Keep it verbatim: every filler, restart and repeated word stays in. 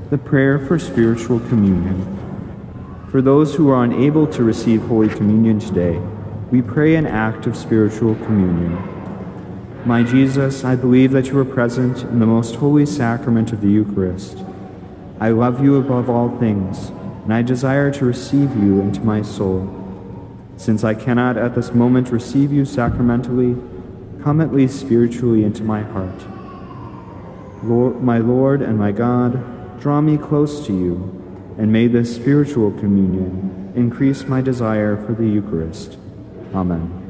The prayer for spiritual communion. For those who are unable to receive Holy Communion today, we pray an act of spiritual communion. My Jesus, I believe that you are present in the most holy sacrament of the Eucharist. I love you above all things, and I desire to receive you into my soul. Since I cannot at this moment receive you sacramentally, come at least spiritually into my heart. Lord, my Lord and my God, draw me close to you, and may this spiritual communion increase my desire for the Eucharist. Amen.